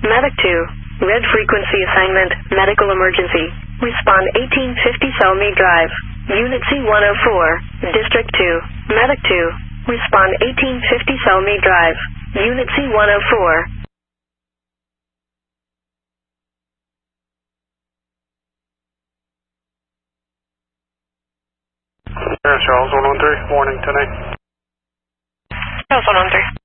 Medic 2. Red frequency assignment, medical emergency. Respond 1850 Selmead Drive. Unit C-104, District 2. Medic 2. Respond 1850 Selmead Drive. Unit C-104. Charles 113, morning tonight. Charles 113.